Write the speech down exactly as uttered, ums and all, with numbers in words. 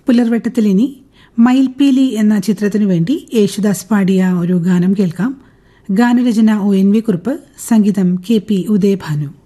പുലർവെട്ടത്തിൽ ഇനി മയിൽപീലി എന്ന ചിത്രത്തിനു വേണ്ടി യേശുദാസ് പാടിയ ഒരു ഗാനം കേൾക്കാം. ഗാനരചന ഒ എൻ വി കുറുപ്പ്, സംഗീതം കെ പി ഉദയഭാനു.